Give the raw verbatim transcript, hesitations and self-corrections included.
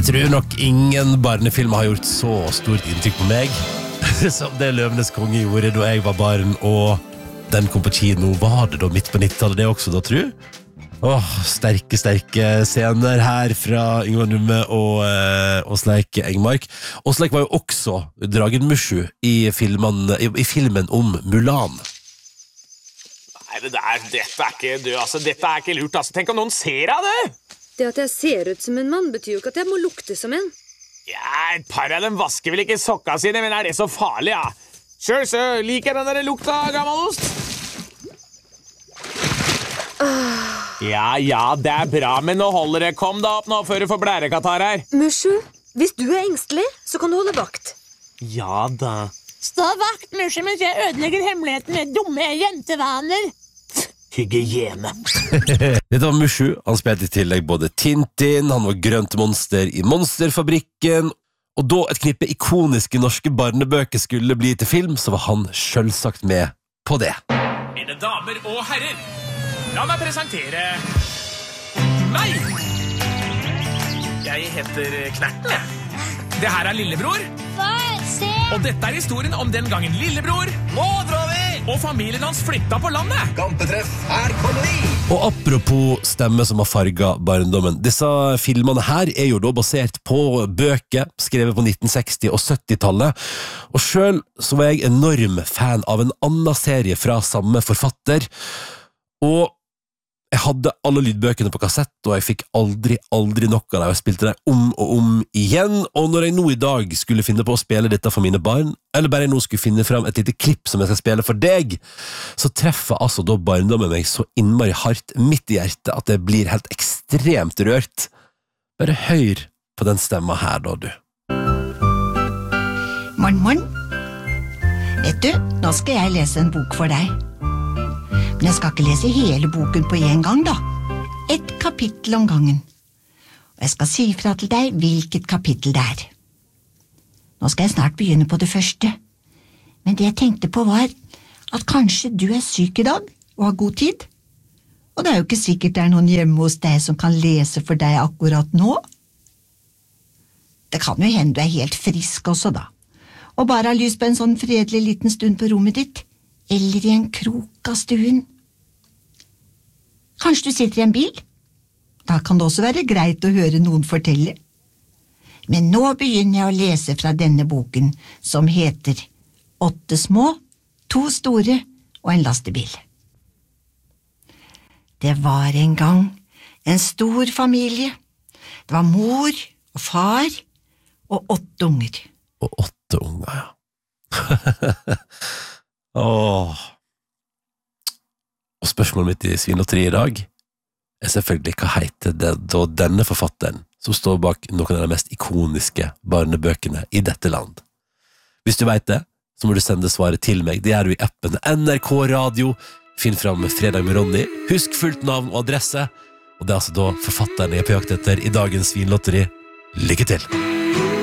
tror nok ingen barnefilmer har gjort så stort inntrykk på meg som det Løvenes konge gjorde da jeg var barn, og den kom på kino. Var det da midt på nittitallet det også da, tror jeg? Åh, sterke, sterke scener her fra Yngvar Numme og eh, Åsleik Engmark. Åsleik var jo også Dragen Mushu i filmen, i, i filmen om Mulan. Nei, det der, dette er ikke du, altså, dette er ikke lurt, altså. Tenk om noen ser av det! Det at jeg ser ut som en mann betyr jo ikke at jeg må lukte som en. Ja, et par av dem vasker vel ikke sokka sine, men er det så farlig, ja? Selv så liker den der lukta av gammalost. Ah. Ja, ja, det er bra, men nå holder det. Kom da opp nå før du får blærekatar her. Mushu, hvis du er engstelig, så kan du holde vakt. Ja da. Stå vakt, Mushu, mens jeg ødelegger hemmeligheten med dumme jentevaner. Hygiene. Dette var Mushu. Han spilte i tillegg både Tintin, han var grønt monster i Monsterfabrikken, og da et knippe ikoniske norske barnebøker skulle bli til film, så var han selvsagt med på det. Mine damer og herrer, la meg presentere meg. Jeg heter Knerten, jeg. Det her er lillebror. Far, se! Og dette er historien om den gangen lillebror Nå drar vi! Og familien hans flytta på landet. Gampetreff, her kommer vi! Og apropos stemme som har farget barndommen, disse filmene her er jo da basert på bøker skrevet på nitten seksti- og syttitallet, og selv så var jeg enorm fan av en annen serie fra samme forfatter, og jeg hadde alle lydbøkene på kassett, og jeg fikk aldri, aldri nok av dem. Jeg spilte dem om og om igjen, og når jeg nå i dag skulle finne på å spille dette for mine barn, eller bare jeg nå skulle finne frem et lite klipp som jeg skal spille for deg, så treffer altså da barndommen meg så innmari hardt midt i hjertet at det blir helt ekstremt rørt. Bare hør på den stemma her da, du. Morgen, morgen. Vet du, nå skal jeg lese en bok for deg. Men jeg skal ikke lese hele boken på en gang da. Et kapittel om gangen. Og jeg skal si fra til deg hvilket kapittel det er. Nå skal jeg snart begynne på det første. Men det jeg tenkte på var at kanskje du er syk i dag og har god tid. Og det er jo ikke sikkert det er noen hjemme hos deg som kan lese for deg akkurat nå. Det kan jo hende du er helt frisk også da. Og bare har lyst på en sånn fredelig liten stund på rommet ditt. Eller i en krok av stuen. Kanskje du sitter i en bil? Da kan det også være greit å høre noen fortelle. Men nå begynner jeg å lese fra denne boken, som heter Åtte små, to store og en lastebil. Det var en gang en stor familie. Det var mor og far og åtte unger. Og åtte unger, ja. Åh. Og spørsmålet mitt i Svinlotteriet i dag er selvfølgelig hva heter det da denne forfatteren som står bak noen av de mest ikoniske barnebøkene i dette land. Hvis du vet det, så må du sende svaret til meg. Det gjør du i appen N R K Radio. Finn fram Fredag med Ronny. Husk fullt navn og adresse. Og det er altså da forfatteren jeg er på jakt etter i dagens Svinlotteri. Lykke til!